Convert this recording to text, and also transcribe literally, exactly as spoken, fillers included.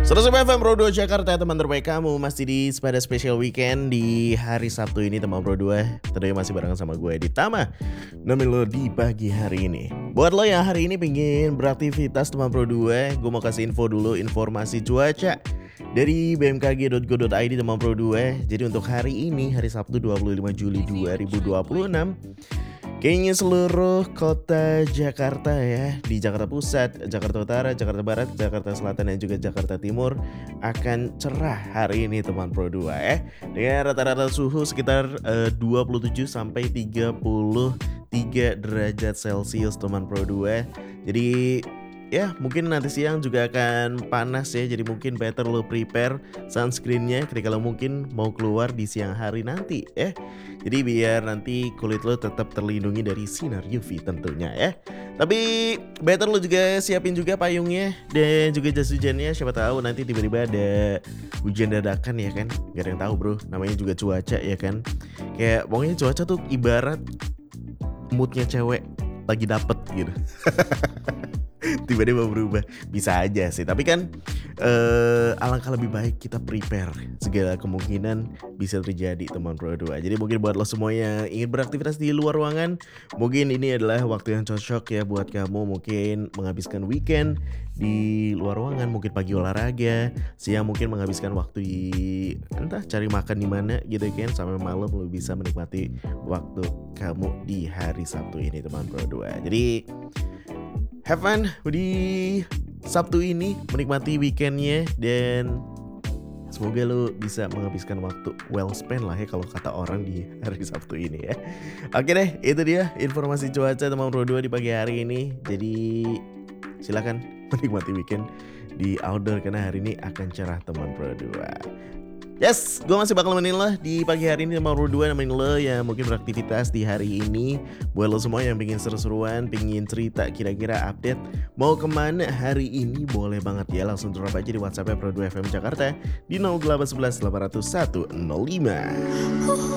seratus F M Pro dua Jakarta, teman terbaik kamu masih di pada special weekend di hari Sabtu ini, teman Pro dua. Tentunya masih barengan sama gue di Tama nemenin lo di pagi hari ini. Buat lo yang hari ini pengen beraktivitas, teman Pro dua, gue mau kasih info dulu, informasi cuaca dari b m k g dot go dot i d, teman Pro dua. Jadi untuk hari ini, hari Sabtu dua puluh lima Juli dua ribu dua puluh enam, kayaknya seluruh kota Jakarta ya, di Jakarta Pusat, Jakarta Utara, Jakarta Barat, Jakarta Selatan, dan juga Jakarta Timur akan cerah hari ini, teman Pro dua ya. Dengan rata-rata suhu sekitar uh, dua puluh tujuh sampai tiga puluh tiga derajat Celcius, teman Pro dua. Jadi ya mungkin nanti siang juga akan panas ya, jadi mungkin better lo prepare sunscreennya ketika lo mungkin mau keluar di siang hari nanti ya. Jadi biar nanti kulit lo tetap terlindungi dari sinar U V tentunya ya. Tapi better lo juga siapin juga payungnya dan juga jas hujannya, siapa tahu nanti tiba-tiba ada hujan dadakan ya kan. Gak ada yang tahu bro, namanya juga cuaca ya kan. Kayak pokoknya cuaca tuh ibarat moodnya cewek lagi dapet gitu. Tiba-tiba berubah, bisa aja sih. Tapi kan uh, alangkah lebih baik kita prepare, segala kemungkinan bisa terjadi, teman Pro dua. Jadi mungkin buat lo semua yang ingin beraktivitas di luar ruangan, mungkin ini adalah waktu yang cocok ya buat kamu mungkin menghabiskan weekend di luar ruangan. Mungkin pagi olahraga, siang mungkin menghabiskan waktu di entah cari makan di mana gitu kan, sampai malam lo bisa menikmati waktu kamu di hari Sabtu ini, teman Pro dua. Jadi have fun di Sabtu ini, menikmati weekendnya, dan semoga lo bisa menghabiskan waktu well spent lah ya kalau kata orang di hari Sabtu ini ya. Oke deh, itu dia informasi cuaca, teman Pro dua di pagi hari ini. Jadi silakan menikmati weekend di outdoor karena hari ini akan cerah, teman Pro dua. Yes, gue masih bakal nemenin lo di pagi hari ini, teman Pro dua, nemenin lo yang mungkin beraktivitas di hari ini. Buat lo semua yang pengen seru-seruan, pengen cerita kira-kira update mau kemana hari ini, boleh banget ya langsung drop aja di WhatsApp-nya Pro dua F M Jakarta di nol delapan satu satu delapan nol satu nol lima.